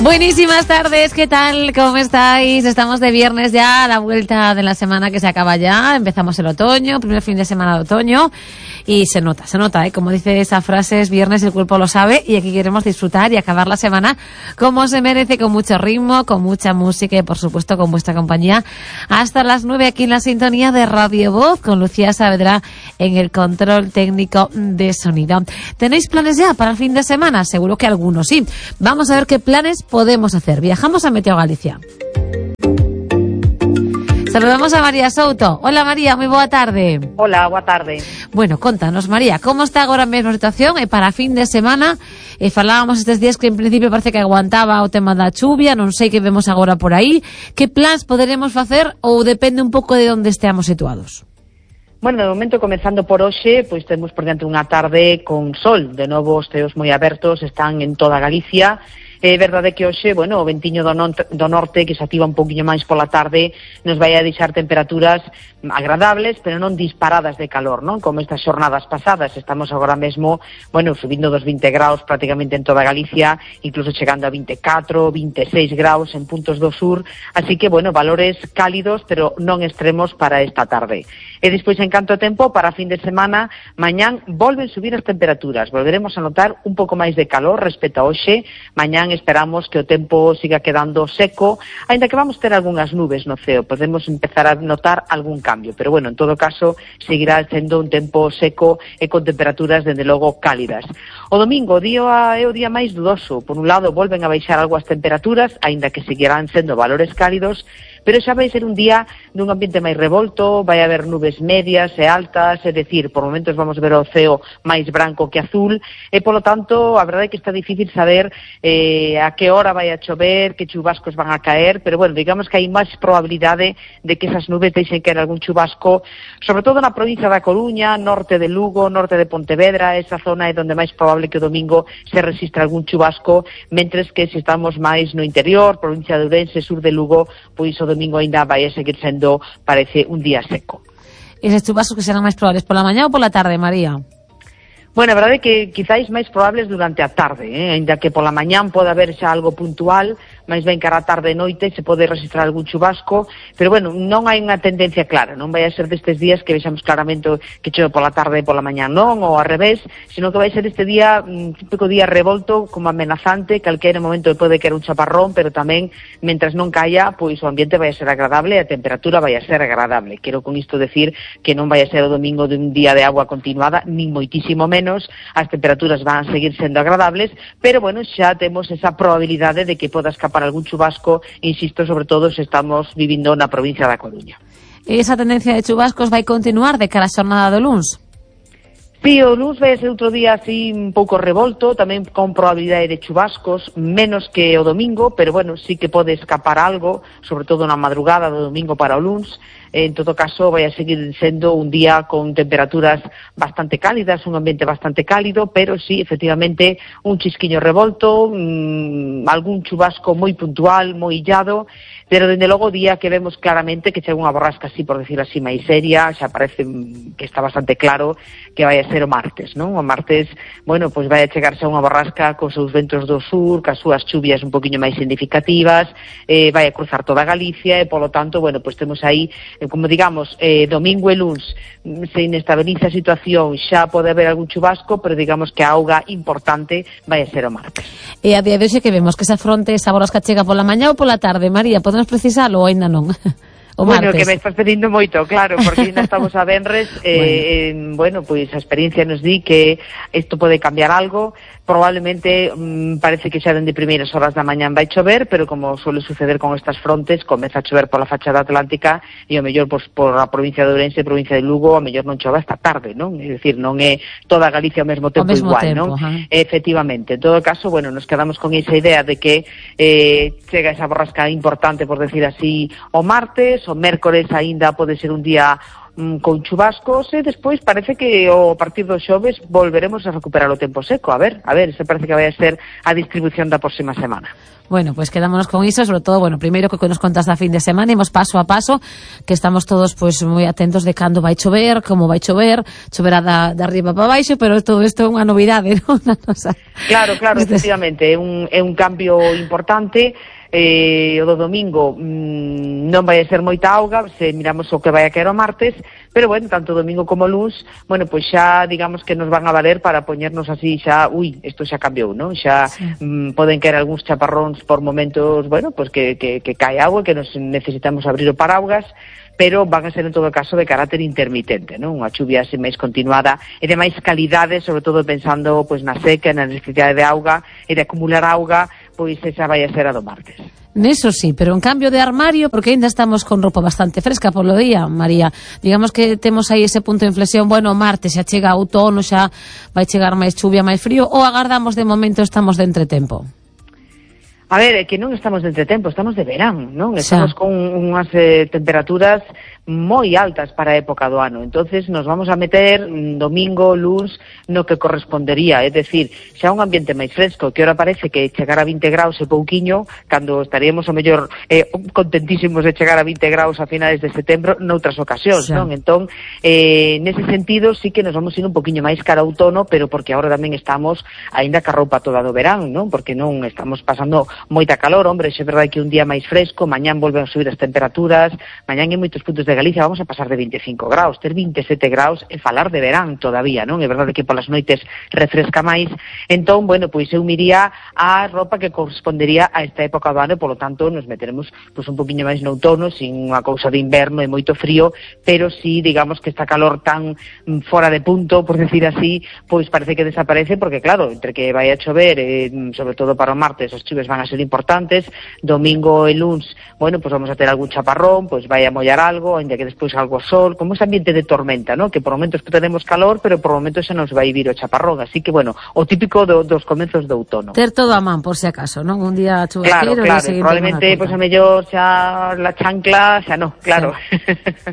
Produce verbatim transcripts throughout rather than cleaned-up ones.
Buenísimas tardes, ¿qué tal? ¿Cómo estáis? Estamos de viernes ya, a la vuelta de la semana que se acaba ya. Empezamos el otoño, primer fin de semana de otoño. Y se nota, se nota, ¿eh? Como dice esa frase, es viernes, el cuerpo lo sabe. Y aquí queremos disfrutar y acabar la semana como se merece, con mucho ritmo, con mucha música y, por supuesto, con vuestra compañía. Hasta las nueve aquí en la sintonía de Radio Voz, con Lucía Saavedra en el control técnico de sonido. ¿Tenéis planes ya para el fin de semana? Seguro que algunos sí. Vamos a ver qué planes podemos hacer. Viajamos a Meteo Galicia. Saludamos a María Souto. Hola María, moi boa tarde. Hola, boa tarde. Bueno, contanos María, como está agora mesmo a situación e para fin de semana? E falábamos estes días que en principio parece que aguantaba o tema da chuvia, non sei que vemos agora por aí. Que plans poderemos facer ou depende un pouco de onde esteamos situados? Bueno, de momento, comezando por hoxe, pois temos por diante unha tarde con sol. De novo, os ceos moi abertos están en toda Galicia. É verdade que hoxe, bueno, o ventiño do, non, do norte, que se activa un poquinho máis pola tarde, nos vai a deixar temperaturas agradables, pero non disparadas de calor, non? Como estas xornadas pasadas. Estamos agora mesmo, bueno, subindo dos vinte graus prácticamente en toda Galicia, incluso chegando a vinte e catro, vinte e seis graus en puntos do sur, así que, bueno, valores cálidos, pero non extremos para esta tarde. E despois, en canto a tempo, para fin de semana, mañán volven subir as temperaturas, volveremos a notar un pouco máis de calor respecto a hoxe. Mañán esperamos que o tempo siga quedando seco, aínda que vamos ter algunhas nubes no ceo, podemos empezar a notar algún cambio, pero bueno, en todo caso, seguirá sendo un tempo seco e con temperaturas, dende logo, cálidas. O domingo, o día é o día máis dudoso. Por un lado, volven a baixar algo as temperaturas, aínda que seguirán sendo valores cálidos, pero xa vai ser un día dun ambiente máis revolto, vai haber nubes medias e altas, é dicir, por momentos vamos ver o ceo máis branco que azul, e polo tanto, a verdade é que está difícil saber eh, a que hora vai a chover, que chubascos van a caer, pero bueno, digamos que hai máis probabilidade de que esas nubes deixen caer algún chubasco, sobre todo na provincia da Coruña, norte de Lugo, norte de Pontevedra. Esa zona é onde máis probable que o domingo se resistra algún chubasco, mentres que se estamos máis no interior, provincia de Ourense, sur de Lugo, pois o domingo ainda vai a seguir sendo, parece, un día seco. Eses chubascos que serán máis probables pola mañá ou pola tarde, María? Bueno, a verdade é que quizáis máis probables durante a tarde, eh? Ainda que pola mañán pode haber xa algo puntual, máis ben cara a tarde e noite se pode registrar algún chubasco, pero bueno, non hai unha tendencia clara, non vai a ser destes días que vexamos claramente que chove pola tarde e pola mañán, non, ou ao revés, sino que vai ser este día, un típico día revolto, como amenazante, calquera momento pode caer un chaparrón, pero tamén, mentras non caia, pois o ambiente vai a ser agradable e a temperatura vai a ser agradable. Quero con isto decir que non vai a ser o domingo de un día de agua continuada, nin moitísimo menos. As temperaturas van a seguir sendo agradables, pero bueno, xa temos esa probabilidade de que poda escapar algún chubasco, insisto, sobre todo se estamos vivindo na provincia da Coruña. Esa tendencia de chubascos vai continuar de cara a xornada do luns? Sí, o luns vai ser outro día así un pouco revolto, tamén con probabilidade de chubascos, menos que o domingo, pero bueno, sí que pode escapar algo, sobre todo na madrugada do domingo para o luns. En todo caso, vai a seguir sendo un día con temperaturas bastante cálidas, un ambiente bastante cálido, pero sí, efectivamente, un chisquiño revolto, mmm, algún chubasco moi puntual, moi illado, pero dende logo o día que vemos claramente que chega unha borrasca así, por decirlo así, máis seria, xa parece que está bastante claro que vai a ser o martes, non? O martes, bueno, pois vai a chegarse a unha borrasca cos seus ventos do sur, cas súas chuvias un poquinho máis significativas, eh, vai a cruzar toda Galicia e, polo tanto, bueno, pois temos aí, como digamos, eh, domingo e luns se inestabiliza a situación, xa pode haber algún chubasco, pero digamos que a auga importante vai a ser o martes. E a día de hoxe que vemos que se afronte esa borrasca chega pola mañá ou pola tarde, María, podemos precisalo ou ainda non? O bueno, martes. Que me estás pedindo moito, claro, porque ainda estamos a venres, eh, bueno. bueno, pois a experiencia nos di que isto pode cambiar algo, probablemente mmm, parece que xa dende primeiras horas da mañán vai chover, pero como suele suceder con estas frontes, comeza a chover pola fachada atlántica e o mellor pois, por a provincia de Ourense e provincia de Lugo, o mellor non chova esta tarde, non? É dicir, non é toda Galicia ao mesmo tempo ao mesmo igual, tempo, non? Ajá. Efectivamente, en todo caso, bueno, nos quedamos con esa idea de que eh, chega esa borrasca importante, por decir así, o martes, o mércores aínda pode ser un día mm, con chubascos e despois parece que o partir do xoves volveremos a recuperar o tempo seco. A ver, a ver, se parece que vai a ser a distribución da próxima semana. Bueno, pues quedámonos con iso, sobre todo, bueno, primeiro que nos contas da fin de semana, imos paso a paso, que estamos todos pues moi atentos de cando vai chover, como vai chover, choverá da, da arriba para baixo, pero todo isto é unha novidade, non? Claro, claro, efectivamente, é un, é un cambio importante. Eh, o do domingo mmm, non vai a ser moita auga, se miramos o que vai a caer o martes, pero bueno, tanto o domingo como o luns, bueno, pois xa digamos que nos van a valer para poñernos así xa, ui, isto xa cambiou, non? Xa sí. mmm, poden caer algúns chaparróns por momentos, bueno, pois que, que, que cae agua, que nos necesitamos abrir o paraugas, pero van a ser en todo caso de carácter intermitente, non? Unha chuvia así máis continuada e de máis calidade, sobre todo pensando pois na seca, na necesidade de auga e de acumular auga, pois esa vai a ser a do martes. Neso sí, pero en cambio de armario, porque ainda estamos con roupa bastante fresca polo día, María. Digamos que temos aí ese punto de inflexión, bueno, o martes xa chega outono, xa vai chegar máis chuvia, máis frío, ou agardamos de momento estamos de entretempo? A ver, é que non estamos de entretempo, estamos de verán, non? Estamos xa con unhas eh, temperaturas moi altas para a época do ano. Entonces nos vamos a meter mm, domingo, luns, no que correspondería, é dicir, xa un ambiente máis fresco, que ora parece que chegar a vinte graus é pouquiño, cando estaríamos o mellor eh, contentísimos de chegar a vinte graus a finales de setembro noutras ocasións, xa non? Entón, eh, nese sentido sí que nos vamos ir un poquiño máis cara a outono, pero porque agora tamén estamos aínda ca roupa toda do verán, non? Porque non estamos pasando moita calor, hombre, é verdade que un día máis fresco, mañán volven a subir as temperaturas, mañán en moitos puntos de Galicia vamos a pasar de veinticinco graus, ter veinte e sete graus e falar de verán todavía, non? É verdade que polas noites refresca máis, entón, bueno, pois eu miría a roupa que correspondería a esta época do ano e, polo tanto, nos meteremos pois un poquinho máis no outono, sin unha cousa de inverno e moito frío, pero sí, digamos que esta calor tan fora de punto, por decir así, pois parece que desaparece, porque claro, entre que vai a chover, eh, sobre todo para o martes, as chuves van a ser importantes, domingo e luns, bueno, pois vamos a ter algún chaparrón, pois vai a mollar algo, ainda que despois algo sol, como ese ambiente de tormenta, ¿no? Que por momentos tenemos calor, pero por momentos se nos vai vir o chaparrón, así que, bueno, o típico do, dos comenzos do outono. Ter todo a man, por si acaso, non? Un día chuveiro... Claro, claro, probablemente, pois, pues, a mellor xa la chancla, xa no, claro. Sí.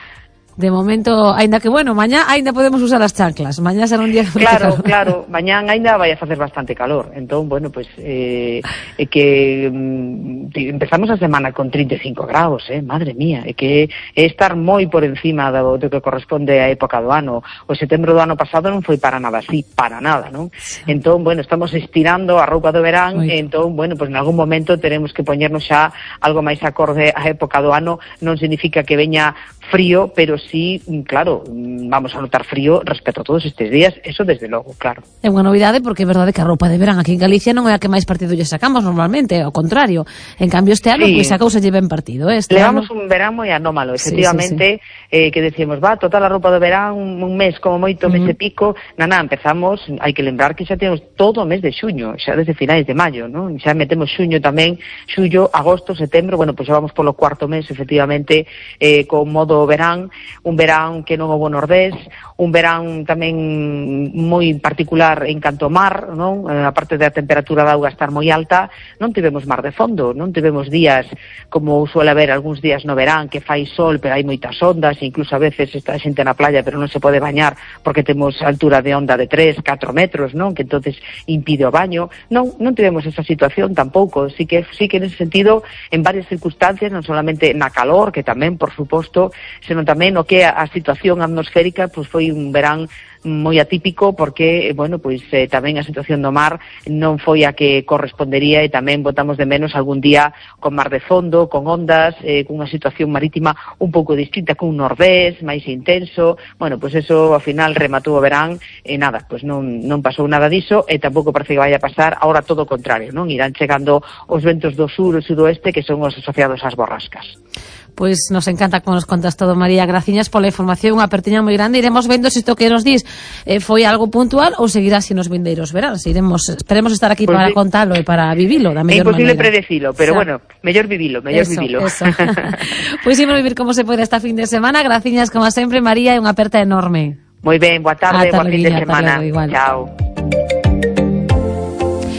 De momento, aínda que, bueno, mañá aínda podemos usar as chanclas. Mañá será un día... Claro, claro, mañán aínda vai a facer bastante calor. Entón, bueno, pois, pues, eh, é que mm, empezamos a semana con trinta e cinco graus, eh, madre mía, é que é estar moi por encima do, do que corresponde á época do ano. O setembro do ano pasado non foi para nada así, para nada, non? Sí. Entón, bueno, estamos estirando a roupa do verán, e entón, bueno, pois pues, en algún momento teremos que poñernos xa algo máis acorde á época do ano. Non significa que veña frío, pero sí, claro, vamos a notar frío respecto a todos estes días, eso desde logo, claro. É unha novidade porque é verdade que a roupa de verán aquí en Galicia non é a que máis partido lle sacamos normalmente, ao contrario. En cambio este ano, sí, pois a cousa lle ben partido, eh? Este Levamos ano... un verán moi anómalo, efectivamente, sí, sí, sí. Eh, que decíamos, va, total a roupa de verán un mes, como moito, uh -huh. mes e pico, naná, empezamos, hai que lembrar que xa temos todo o mes de xuño, xa desde finais de maio, non? Xa metemos xuño tamén, xullo, agosto, setembro, bueno, pois xa vamos polo cuarto mes, efectivamente, eh, con modo verán, un verán que non houbo nordés, un verán tamén moi particular en canto ao mar, non? A parte da temperatura da auga estar moi alta, non tivemos mar de fondo, non tivemos días como suele haber algúns días no verán que fai sol, pero hai moitas ondas, incluso a veces está a xente na playa, pero non se pode bañar porque temos altura de onda de tres, catro metros, non? Que entonces impide o baño. Non, non tivemos esa situación tampouco, sí que sí que nese sentido en varias circunstancias, non solamente na calor, que tamén, por suposto, senón tamén o que a situación atmosférica, pois foi un verán moi atípico porque, bueno, pois eh, tamén a situación do mar non foi a que correspondería e tamén botamos de menos algún día con mar de fondo, con ondas, eh, con unha situación marítima un pouco distinta, con un nordés máis intenso. Bueno, pois eso ao final rematou o verán e nada, pois non, non pasou nada diso e tampouco parece que vai a pasar ahora todo o contrario, non? Irán chegando os ventos do sur e sudoeste que son os asociados ás borrascas. Pois nos encanta como nos contas todo, María. Graciñas pola información, unha apertiña moi grande. Iremos vendo se isto que nos dís eh, foi algo puntual ou seguirá así nos vindeiros veráns. Iremos, esperemos estar aquí pues para sí, contalo e para vivilo da mellor maneira. É imposible predecilo, pero o sea, bueno, mellor vivilo, mellor eso, vivilo. Eso. Pois imos vivir como se pode esta fin de semana. Graciñas como sempre, María, e unha aperta enorme. Moi ben, boa tarde, boa fin de semana. Chao.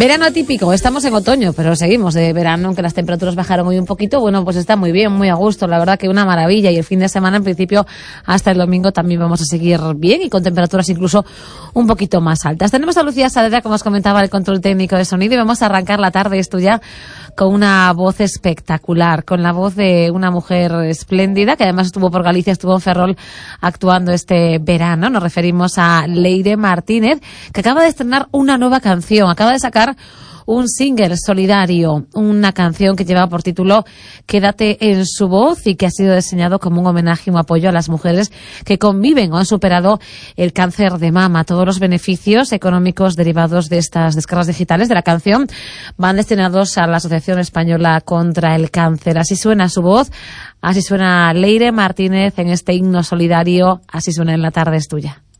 Verano atípico, estamos en otoño, pero seguimos de verano, aunque las temperaturas bajaron hoy un poquito. Bueno, pues está muy bien, muy a gusto, la verdad que una maravilla. Y el fin de semana, en principio, hasta el domingo también vamos a seguir bien y con temperaturas incluso un poquito más altas. Tenemos a Lucía Saavedra, como os comentaba, el control técnico de sonido, y vamos a arrancar la tarde esto ya con una voz espectacular, con la voz de una mujer espléndida, que además estuvo por Galicia, estuvo en Ferrol actuando este verano. Nos referimos a Leire Martínez, que acaba de estrenar una nueva canción, acaba de sacar un single solidario, una canción que lleva por título Quédate en su voz, y que ha sido diseñado como un homenaje y un apoyo a las mujeres que conviven o han superado el cáncer de mama. Todos los beneficios económicos derivados de estas descargas digitales de la canción van destinados a la Asociación Española contra el Cáncer. Así suena su voz, así suena Leire Martínez en este himno solidario, así suena En la tarde es tuya.